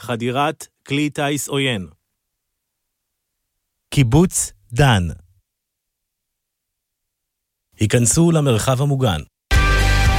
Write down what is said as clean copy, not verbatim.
חדירת כלי טיס עוין. קיבוץ דן. היכנסו למרחב המוגן.